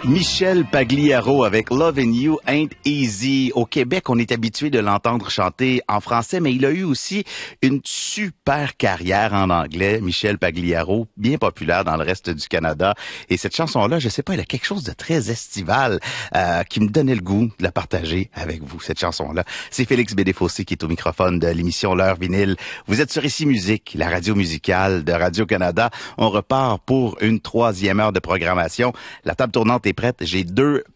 Michel Pagliaro avec Lovin' You Ain't Easy. Au Québec, on est habitué de l'entendre chanter en français, mais il a eu aussi une super carrière en anglais. Michel Pagliaro, bien populaire dans le reste du Canada. Et cette chanson-là, je sais pas, elle a quelque chose de très estival qui me donnait le goût de la partager avec vous, cette chanson-là. C'est Félix Bédéfossé qui est au microphone de l'émission L'Heure Vinyle. Vous êtes sur Ici Musique, la radio musicale de Radio-Canada. On repart pour une 3e heure de programmation. La table tournante est prête. J'ai 2